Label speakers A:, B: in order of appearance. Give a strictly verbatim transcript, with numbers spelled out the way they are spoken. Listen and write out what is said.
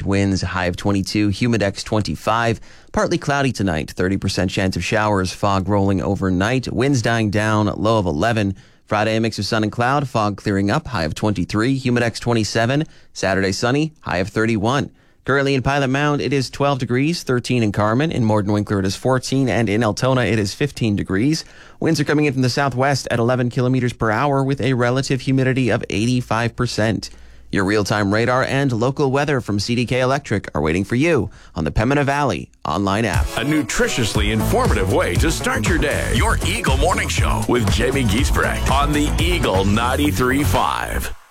A: winds, high of twenty-two, humidex twenty-five. Partly cloudy tonight, thirty percent chance of showers, fog rolling overnight, winds dying down, low of eleven. Friday, a mix of sun and cloud, fog clearing up, high of twenty-three, humidex twenty-seven. Saturday, sunny, high of thirty-one. Currently in Pilot Mound, it is twelve degrees, thirteen in Carmen. In Morden Winkler, it is fourteen, and in Altona, it is fifteen degrees. Winds are coming in from the southwest at eleven kilometers per hour with a relative humidity of eighty-five percent. Your real-time radar and local weather from C D K Electric are waiting for you on the Pembina Valley online app.
B: A nutritiously informative way to start your day. Your Eagle Morning Show with Jamie Giesbrecht on the Eagle ninety-three point five.